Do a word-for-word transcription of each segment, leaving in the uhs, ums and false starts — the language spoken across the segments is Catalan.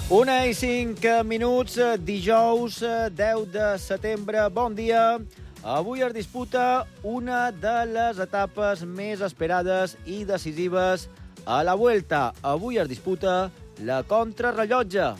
Una i cinc minuts, dijous deu de setembre. Bon dia. Avui es disputa una de les etapes més esperades i decisives a la Vuelta. Avui es disputa la contrarrellotge.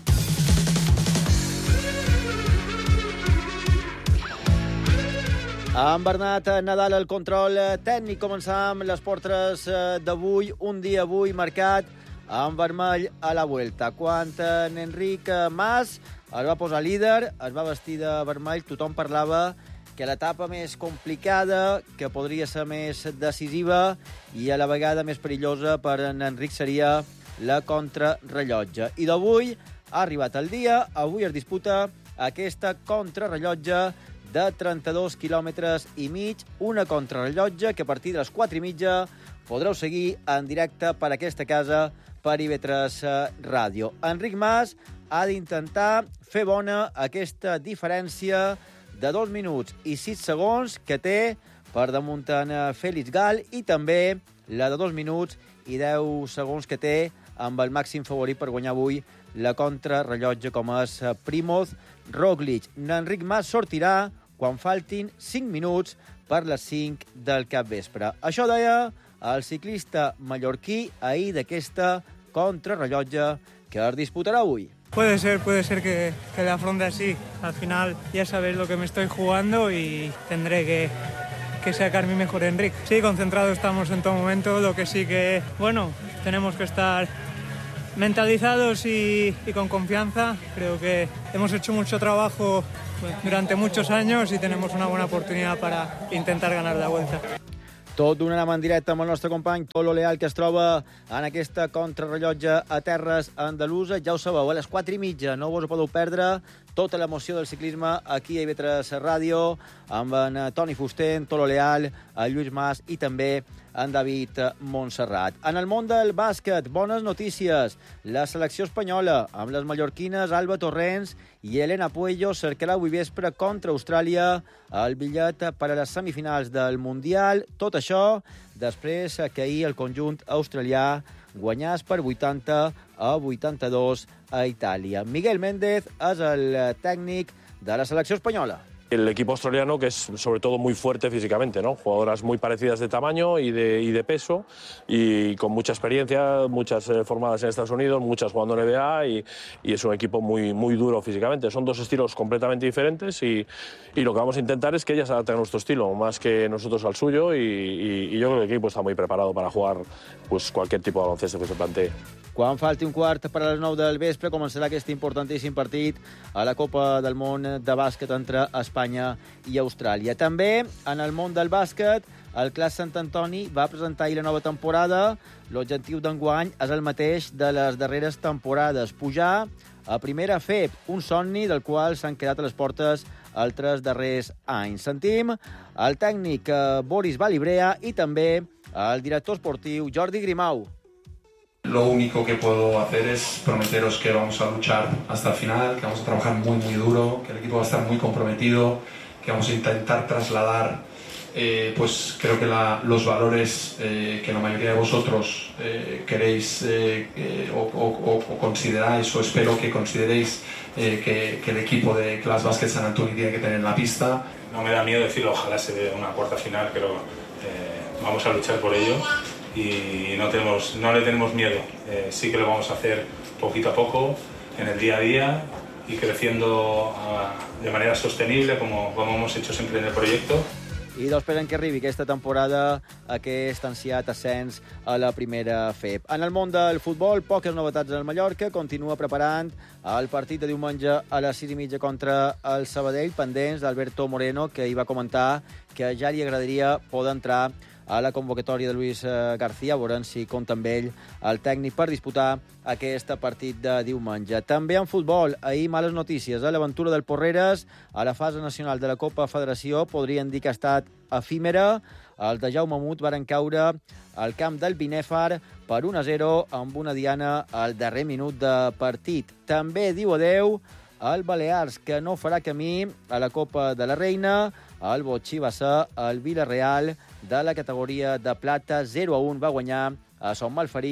Amb Bernat Nadal al control tècnic, començam les portres d'avui, un dia avui marcat amb vermell a la Vuelta. Quan en Enric Mas es va posar líder, es va vestir de vermell, tothom parlava que l'etapa més complicada, que podria ser més decisiva i a la vegada més perillosa per en Enric seria la contrarrellotge. I d'avui ha arribat el dia, avui es disputa aquesta contrarrellotge de trenta-dos quilòmetres i mig, una contrarrellotge que a partir de les quatre i mitja podreu seguir en directe per aquesta casa, per I V tres Ràdio. Enric Mas ha d'intentar fer bona aquesta diferència de dos minuts i sis segons que té per damunt en Félix Gal i també la de dos minuts i deu segons que té amb el màxim favorit per guanyar avui la contrarrellotge com és Primoz Roglic. Enric Mas sortirà quan faltin cinc minuts per les cinc del capvespre. Això deia el ciclista mallorquí ahir d'aquesta contrarrellotge que es disputarà avui. Puede ser, puede ser que, que la afronte así. Al final ya sabéis lo que me estoy jugando y tendré que, que sacar mi mejor Enric. Sí, concentrados estamos en todo momento, lo que sí que, bueno, tenemos que estar mentalizados y, y con confianza. Creo que hemos hecho mucho trabajo durante muchos años y tenemos una buena oportunidad para intentar ganar la Vuelta. Tot donarem en directe amb el nostre company Tolo Leal, que es troba en aquesta contrarrellotge a terres andalusa. Ja ho sabeu, a les quatre i mitja no us ho podeu perdre, tota l'emoció del ciclisme aquí a I V tres Ràdio, amb en Toni Fuster, en Tolo Leal, en Lluís Mas i també en David Montserrat. En el món del bàsquet, bones notícies. La selecció espanyola, amb les mallorquines Alba Torrents i Elena Puello, cercarà avui vespre contra Austràlia el bitllet per a les semifinals del Mundial. Tot això després que ahir el conjunt australià guanyàs per vuitanta a vuitanta-dos a Itàlia. Miguel Méndez és el tècnic de la selecció espanyola. El equipo australiano, que es sobre todo muy fuerte físicamente, ¿no? Jugadoras muy parecidas de tamaño y de, y de peso, y con mucha experiencia, muchas eh, formadas en Estados Unidos, muchas jugando en N B A, y, y es un equipo muy, muy duro físicamente. Son dos estilos completamente diferentes y, y lo que vamos a intentar es que ellas se adapten a nuestro estilo, más que nosotros al suyo, y, y, y yo creo que el equipo está muy preparado para jugar pues, cualquier tipo de baloncesto que se plantee. Quan falti un quart per a les nou del vespre començarà aquest importantíssim partit a la Copa del Món de bàsquet entre Espanya i Austràlia. També en el món del bàsquet, el Clas Sant Antoni va presentar ahir la nova temporada. L'objectiu d'enguany és el mateix de les darreres temporades, pujar a primera F E B, un somni del qual s'han quedat a les portes els tres darrers anys. Sentim el tècnic Boris Balibrea i també el director esportiu Jordi Grimau. Lo único que puedo hacer es prometeros que vamos a luchar hasta el final, que vamos a trabajar muy muy duro, que el equipo va a estar muy comprometido, que vamos a intentar trasladar eh, pues creo que la, los valores eh, que la mayoría de vosotros eh, queréis eh, eh, o, o, o consideráis, o espero que consideréis eh, que, que el equipo de Clas Básquet Sant Antoni tiene que tener en la pista. No me da miedo decirlo, ojalá se dé una cuarta final, pero eh, vamos a luchar por ello. Y no, tenemos, no le tenemos miedo, eh, sí que lo vamos a hacer poquito a poco, en el día a día y creciendo uh, de manera sostenible como, como hemos hecho siempre en el proyecto. I doncs esperen que arribi aquesta temporada aquest ansiat ascens a la primera F E B. En el món del futbol, poques novetats en el Mallorca. Continua preparant el partit de diumenge a les sis i mitja contra el Sabadell, pendents d'Alberto Moreno, que hi va comentar que ja li agradaria poder entrar a la convocatòria de Luis García, veurem si compta amb ell el tècnic per disputar aquest partit de diumenge. També en futbol, ahir males notícies. Eh? L'aventura del Porreres a la fase nacional de la Copa Federació podrien dir que ha estat efímera. Els de Jaume Mut varen caure al camp del Binèfar per un a zero amb una diana al darrer minut de partit. També diu adeu el Balears, que no farà camí a la Copa de la Reina. El Botxí va ser el Villarreal de la categoria de plata. zero a un va guanyar a Son Malferit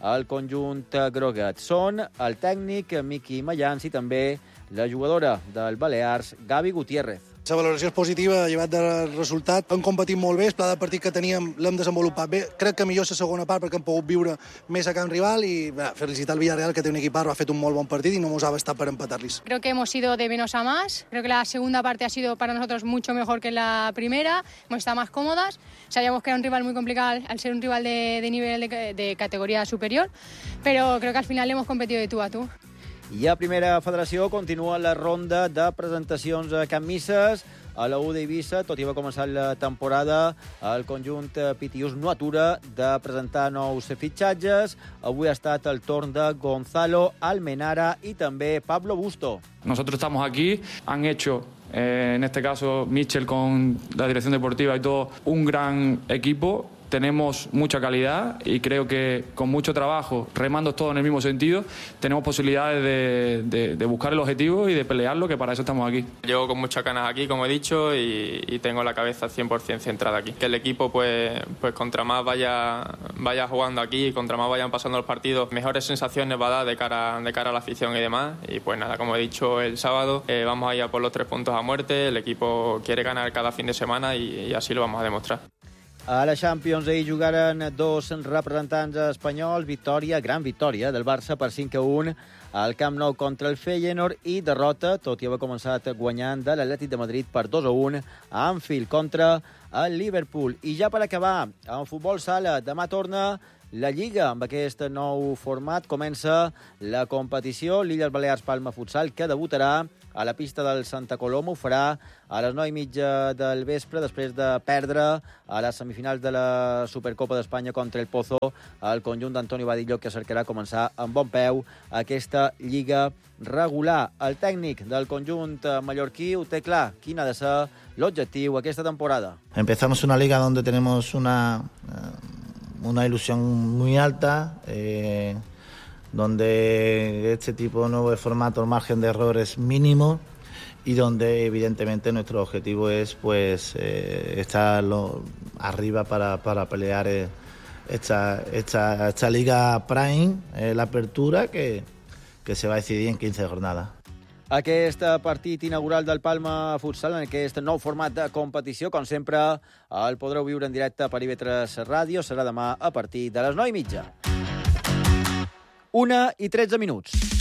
al conjunt groguet. Són el tècnic Miqui Mayans i també la jugadora del Balears, Gavi Gutiérrez. La valoració és positiva, llevat del resultat. Hem competit molt bé, el pla de partit que teníem l'hem desenvolupat bé. Crec que millor la segona part perquè hem pogut viure més a camp rival i bé, felicitar el Villarreal, que té un equipar, ha fet un molt bon partit i no ens ha bastat para empatarles. Creo que hemos ido de menos a más. Creo que la segunda parte ha sido para nosotros mucho mejor que la primera. Hemos estado más cómodas. Sabíamos que era un rival muy complicado al ser un rival de, de nivel de, de categoría superior, pero creo que al final hemos competido de tú a tú. I a Primera Federació continua la ronda de presentacions a Can Misses. A la U d'Eivissa, tot i haver començat la temporada, el conjunt Pitius no atura de presentar nous fitxatges. Avui ha estat el torn de Gonzalo Almenara i també Pablo Busto. Nosotros estamos aquí, han hecho, eh, en este caso, Michel con la dirección deportiva y todo, un gran equipo. Tenemos mucha calidad y creo que con mucho trabajo, remando todos en el mismo sentido, tenemos posibilidades de, de, de buscar el objetivo y de pelearlo, que para eso estamos aquí. Llevo con muchas ganas aquí, como he dicho, y, y tengo la cabeza cien por ciento centrada aquí. Que el equipo, pues, pues contra más vaya, vaya jugando aquí, contra más vayan pasando los partidos, mejores sensaciones va a dar de cara, de cara a la afición y demás. Y pues nada, como he dicho el sábado, eh, vamos a ir a por los tres puntos a muerte. El equipo quiere ganar cada fin de semana y, y así lo vamos a demostrar. A la Champions ahir jugaren dos representants espanyols, victòria, gran victòria del Barça per cinc a un al Camp Nou contra el Feyenoord i derrota, tot i haver començat guanyant de l'Atlètic de Madrid per dos a un a Anfield contra el Liverpool. I ja per acabar, en futbol sala, demà torna la Lliga amb aquest nou format. Comença la competició, l'Illes Balears Palma Futsal, que debutarà a la pista del Santa Coloma. Ho farà a les nou i mitja del vespre, després de perdre a les semifinals de la Supercopa d'Espanya contra el Pozo. El conjunt d'Antonio Badillo, que cercarà començar amb bon peu aquesta Lliga regular. El tècnic del conjunt mallorquí ho té clar, quin ha de ser l'objectiu aquesta temporada. Empezamos una liga donde tenemos una, una ilusión muy alta, eh, donde este tipo de nuevo formato, el margen de error es mínimo y donde evidentemente nuestro objetivo es pues eh, estar lo, arriba para, para pelear eh, esta, esta, esta Liga Prime, eh, la apertura que, que se va a decidir en quinze jornadas. Aquest partit inaugural del Palma Futsal, en aquest nou format de competició, com sempre, el podreu viure en directe per I V tres Ràdio. Serà demà a partir de les nou i mitja. Una i tretze minuts.